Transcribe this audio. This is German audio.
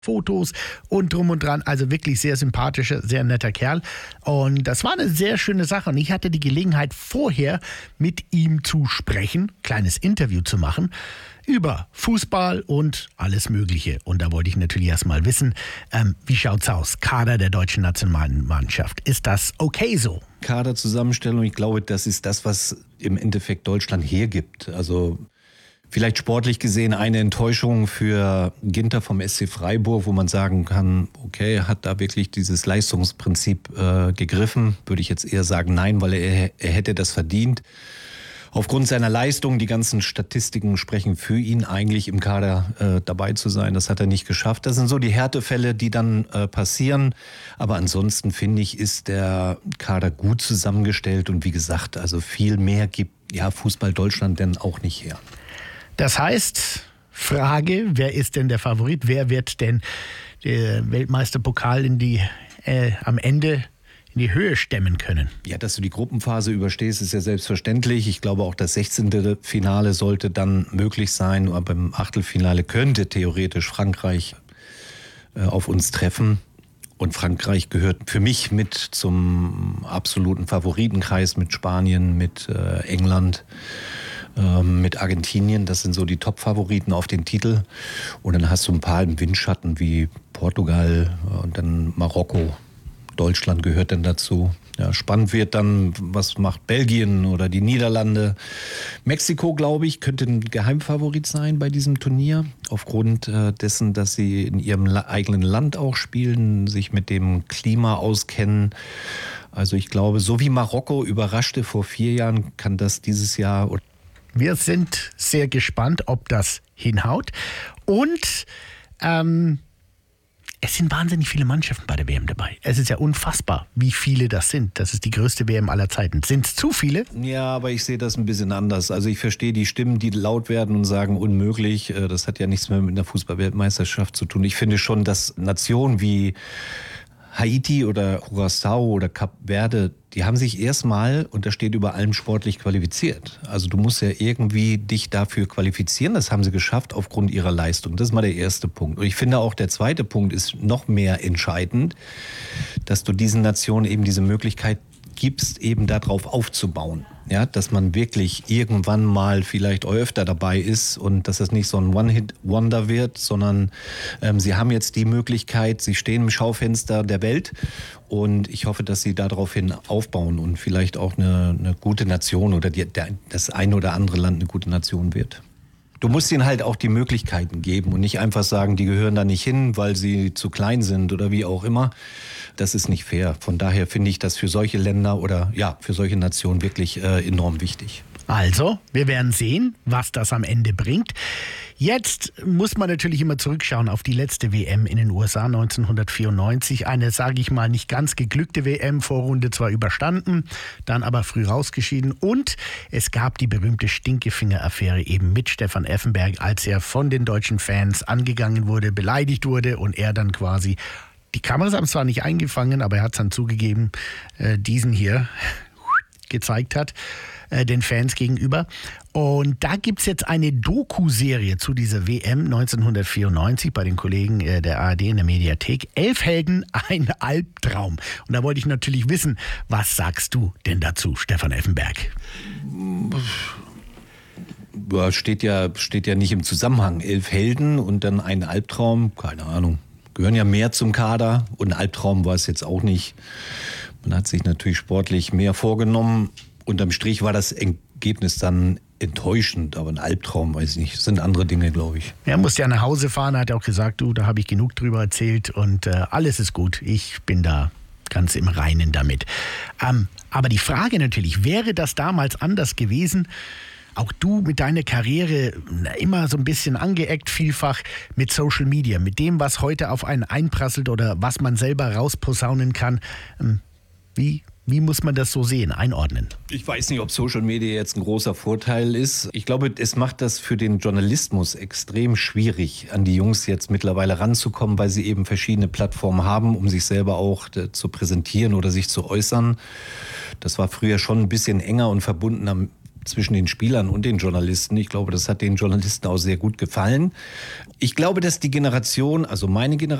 Fotos und drum und dran. Also wirklich sehr sympathischer, sehr netter Kerl. Und das war eine sehr schöne Sache. Und ich hatte die Gelegenheit, vorher mit ihm zu sprechen, kleines Interview zu machen über Fußball und alles Mögliche. Und da wollte ich natürlich erst mal wissen, wie schaut's aus? Kader der deutschen Nationalmannschaft. Ist das okay so? Kaderzusammenstellung, ich glaube, das ist das, was im Endeffekt Deutschland hergibt. Also vielleicht sportlich gesehen eine Enttäuschung für Ginter vom SC Freiburg, wo man sagen kann, okay, hat da wirklich dieses Leistungsprinzip gegriffen? Würde ich jetzt eher sagen, nein, weil er hätte das verdient. Aufgrund seiner Leistung, die ganzen Statistiken sprechen für ihn, eigentlich im Kader dabei zu sein. Das hat er nicht geschafft. Das sind so die Härtefälle, die dann passieren. Aber ansonsten, finde ich, ist der Kader gut zusammengestellt. Und wie gesagt, also viel mehr gibt Fußball Deutschland denn auch nicht her. Das heißt, Frage, wer ist denn der Favorit? Wer wird denn den Weltmeisterpokal am Ende in die Höhe stemmen können? Ja, dass du die Gruppenphase überstehst, ist ja selbstverständlich. Ich glaube, auch das 16. Finale sollte dann möglich sein. Aber beim Achtelfinale könnte theoretisch Frankreich auf uns treffen. Und Frankreich gehört für mich mit zum absoluten Favoritenkreis mit Spanien, mit England, mit Argentinien. Das sind so die Top-Favoriten auf den Titel. Und dann hast du ein paar im Windschatten wie Portugal und dann Marokko. Deutschland gehört dann dazu. Ja, spannend wird dann, was macht Belgien oder die Niederlande. Mexiko, glaube ich, könnte ein Geheimfavorit sein bei diesem Turnier. Aufgrund dessen, dass sie in ihrem eigenen Land auch spielen, sich mit dem Klima auskennen. Also ich glaube, so wie Marokko überraschte vor 4 Jahren, kann das dieses Jahr... Wir sind sehr gespannt, ob das hinhaut. Und es sind wahnsinnig viele Mannschaften bei der WM dabei. Es ist ja unfassbar, wie viele das sind. Das ist die größte WM aller Zeiten. Sind es zu viele? Ja, aber ich sehe das ein bisschen anders. Also ich verstehe die Stimmen, die laut werden und sagen, unmöglich. Das hat ja nichts mehr mit einer Fußball-Weltmeisterschaft zu tun. Ich finde schon, dass Nationen wie Haiti oder Curaçao oder Kap Verde, die haben sich erstmal, und das steht über allem, sportlich qualifiziert. Also du musst ja irgendwie dich dafür qualifizieren. Das haben sie geschafft aufgrund ihrer Leistung. Das ist mal der erste Punkt. Und ich finde auch, der zweite Punkt ist noch mehr entscheidend, dass du diesen Nationen eben diese Möglichkeit gibst, eben darauf aufzubauen. Ja, dass man wirklich irgendwann mal vielleicht öfter dabei ist und dass es nicht so ein One-Hit-Wonder wird, sondern sie haben jetzt die Möglichkeit, sie stehen im Schaufenster der Welt und ich hoffe, dass sie daraufhin aufbauen und vielleicht auch eine gute Nation oder das eine oder andere Land eine gute Nation wird. Du musst ihnen halt auch die Möglichkeiten geben und nicht einfach sagen, die gehören da nicht hin, weil sie zu klein sind oder wie auch immer. Das ist nicht fair. Von daher finde ich das für solche Länder oder für solche Nationen wirklich enorm wichtig. Also, wir werden sehen, was das am Ende bringt. Jetzt muss man natürlich immer zurückschauen auf die letzte WM in den USA 1994. Eine, sage ich mal, nicht ganz geglückte WM, Vorrunde zwar überstanden, dann aber früh rausgeschieden. Und es gab die berühmte Stinkefinger-Affäre eben mit Stefan Effenberg, als er von den deutschen Fans angegangen wurde, beleidigt wurde und er dann quasi, die Kameras haben es zwar nicht eingefangen, aber er hat es dann zugegeben, diesen hier gezeigt hat, den Fans gegenüber. Und da gibt es jetzt eine Doku-Serie zu dieser WM 1994 bei den Kollegen der ARD in der Mediathek. 11 Helden, ein Albtraum. Und da wollte ich natürlich wissen, was sagst du denn dazu, Stefan Effenberg? Steht ja nicht im Zusammenhang. 11 Helden und dann ein Albtraum, keine Ahnung. Gehören ja mehr zum Kader und ein Albtraum war es jetzt auch nicht. Man hat sich natürlich sportlich mehr vorgenommen. Unterm Strich war das Ergebnis dann enttäuschend, aber ein Albtraum, weiß ich nicht. Das sind andere Dinge, glaube ich. Er musste ja nach Hause fahren, hat auch gesagt, da habe ich genug drüber erzählt und alles ist gut. Ich bin da ganz im Reinen damit. Aber die Frage natürlich, wäre das damals anders gewesen? Auch du mit deiner Karriere immer so ein bisschen angeeckt, vielfach mit Social Media, mit dem, was heute auf einen einprasselt oder was man selber rausposaunen kann. Wie muss man das so sehen, einordnen? Ich weiß nicht, ob Social Media jetzt ein großer Vorteil ist. Ich glaube, es macht das für den Journalismus extrem schwierig, an die Jungs jetzt mittlerweile ranzukommen, weil sie eben verschiedene Plattformen haben, um sich selber auch zu präsentieren oder sich zu äußern. Das war früher schon ein bisschen enger und verbundener zwischen den Spielern und den Journalisten. Ich glaube, das hat den Journalisten auch sehr gut gefallen. Ich glaube, dass die Generation, also meine Generation,